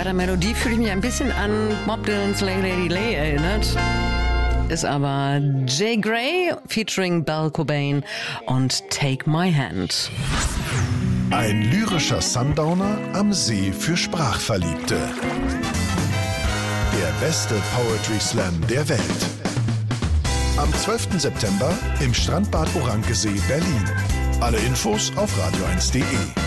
der Melodie fühle ich mich ein bisschen an Bob Dylan's Lay Lady Lay erinnert. Ist aber Jay Gray featuring Belle Cobain und Take My Hand. Ein lyrischer Sundowner am See für Sprachverliebte. Der beste Poetry Slam der Welt. Am 12. September im Strandbad Orankesee, Berlin. Alle Infos auf radio1.de.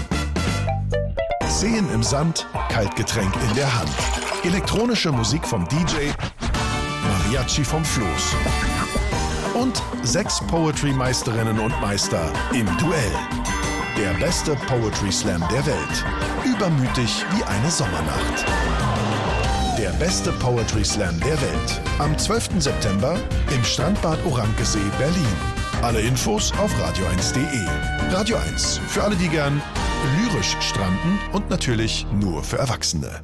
Seen im Sand, Kaltgetränk in der Hand. Elektronische Musik vom DJ, Mariachi vom Floß. Und 6 Poetry-Meisterinnen und Meister im Duell. Der beste Poetry Slam der Welt. Übermütig wie eine Sommernacht. Der beste Poetry Slam der Welt. Am 12. September im Strandbad Orankesee, Berlin. Alle Infos auf radio1.de. Radio 1, für alle, die gern lyrisch stranden und natürlich nur für Erwachsene.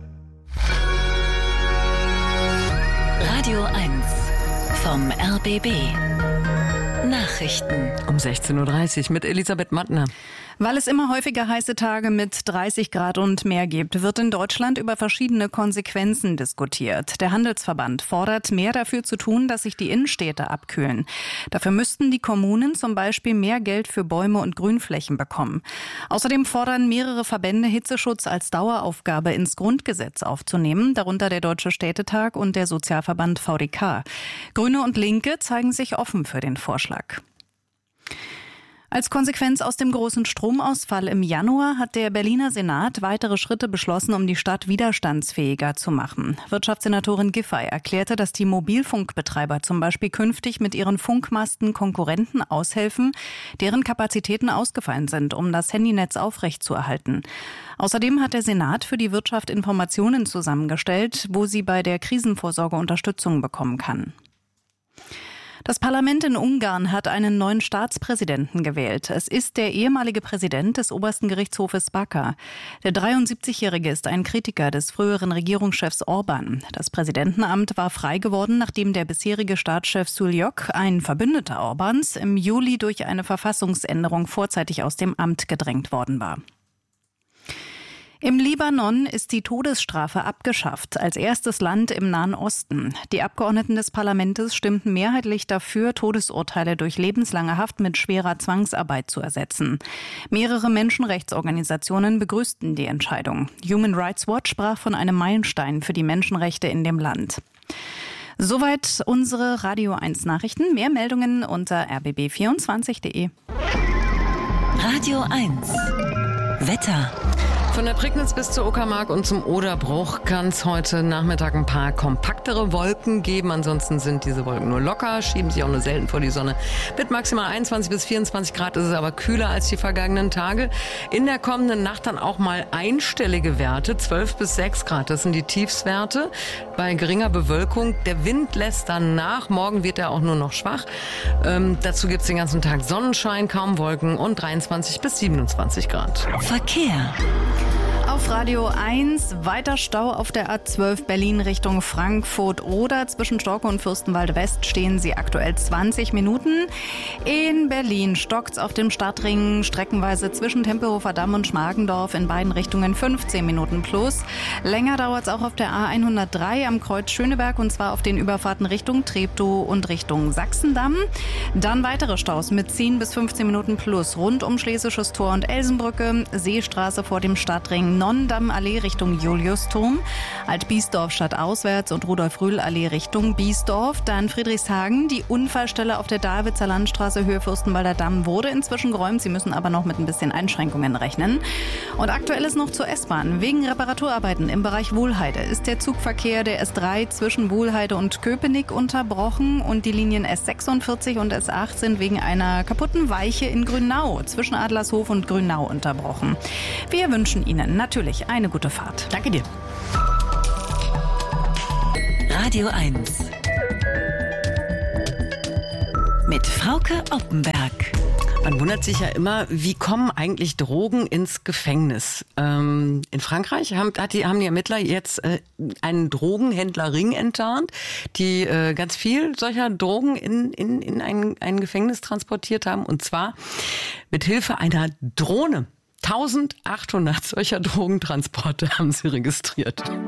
Radio 1 vom RBB. Nachrichten. Um 16.30 Uhr mit Elisabeth Mattner. Weil es immer häufiger heiße Tage mit 30 Grad und mehr gibt, wird in Deutschland über verschiedene Konsequenzen diskutiert. Der Handelsverband fordert, mehr dafür zu tun, dass sich die Innenstädte abkühlen. Dafür müssten die Kommunen zum Beispiel mehr Geld für Bäume und Grünflächen bekommen. Außerdem fordern mehrere Verbände, Hitzeschutz als Daueraufgabe ins Grundgesetz aufzunehmen, darunter der Deutsche Städtetag und der Sozialverband VDK. Grüne und Linke zeigen sich offen für den Vorschlag. Als Konsequenz aus dem großen Stromausfall im Januar hat der Berliner Senat weitere Schritte beschlossen, um die Stadt widerstandsfähiger zu machen. Wirtschaftssenatorin Giffey erklärte, dass die Mobilfunkbetreiber zum Beispiel künftig mit ihren Funkmasten Konkurrenten aushelfen, deren Kapazitäten ausgefallen sind, um das Handynetz aufrechtzuerhalten. Außerdem hat der Senat für die Wirtschaft Informationen zusammengestellt, wo sie bei der Krisenvorsorge Unterstützung bekommen kann. Das Parlament in Ungarn hat einen neuen Staatspräsidenten gewählt. Es ist der ehemalige Präsident des obersten Gerichtshofes Backa. Der 73-Jährige ist ein Kritiker des früheren Regierungschefs Orban. Das Präsidentenamt war frei geworden, nachdem der bisherige Staatschef Suljok, ein Verbündeter Orbans, im Juli durch eine Verfassungsänderung vorzeitig aus dem Amt gedrängt worden war. Im Libanon ist die Todesstrafe abgeschafft, als erstes Land im Nahen Osten. Die Abgeordneten des Parlaments stimmten mehrheitlich dafür, Todesurteile durch lebenslange Haft mit schwerer Zwangsarbeit zu ersetzen. Mehrere Menschenrechtsorganisationen begrüßten die Entscheidung. Human Rights Watch sprach von einem Meilenstein für die Menschenrechte in dem Land. Soweit unsere Radio 1 Nachrichten. Mehr Meldungen unter rbb24.de. Radio 1 Wetter. Von der Prignitz bis zur Uckermark und zum Oderbruch kann es heute Nachmittag ein paar kompaktere Wolken geben. Ansonsten sind diese Wolken nur locker, schieben sich auch nur selten vor die Sonne. Mit maximal 21 bis 24 Grad ist es aber kühler als die vergangenen Tage. In der kommenden Nacht dann auch mal einstellige Werte, 12 bis 6 Grad. Das sind die Tiefswerte bei geringer Bewölkung. Der Wind lässt dann nach. Morgen wird er auch nur noch schwach. Dazu gibt es den ganzen Tag Sonnenschein, kaum Wolken und 23 bis 27 Grad. Verkehr. Auf Radio 1 weiter Stau auf der A12 Berlin Richtung Frankfurt oder zwischen Storkow und Fürstenwalde West stehen sie aktuell 20 Minuten. In Berlin stockt's auf dem Stadtring streckenweise zwischen Tempelhofer Damm und Schmargendorf in beiden Richtungen 15 Minuten plus. Länger dauert's auch auf der A103 am Kreuz Schöneberg und zwar auf den Überfahrten Richtung Treptow und Richtung Sachsendamm. Dann weitere Staus mit 10 bis 15 Minuten plus rund um Schlesisches Tor und Elsenbrücke, Seestraße vor dem Stadtring Nonnendamm-Allee Richtung Juliusturm, Alt-Biesdorf stadtauswärts und Rudolf-Rühl-Allee Richtung Biesdorf. Dann Friedrichshagen. Die Unfallstelle auf der Davidser Landstraße Höhe Fürstenwalder Damm wurde inzwischen geräumt. Sie müssen aber noch mit ein bisschen Einschränkungen rechnen. Und aktuell ist noch zur S-Bahn. Wegen Reparaturarbeiten im Bereich Wuhlheide ist der Zugverkehr der S3 zwischen Wuhlheide und Köpenick unterbrochen und die Linien S46 und S8 sind wegen einer kaputten Weiche in Grünau zwischen Adlershof und Grünau unterbrochen. Wir wünschen Ihnen natürlich eine gute Fahrt. Danke dir. Radio 1 mit Frauke Oppenberg. Man wundert sich ja immer, wie kommen eigentlich Drogen ins Gefängnis? In Frankreich haben die Ermittler jetzt einen Drogenhändlerring enttarnt, die ganz viel solcher Drogen in ein Gefängnis transportiert haben. Und zwar mit Hilfe einer Drohne. 1800 solcher Drogentransporte haben sie registriert.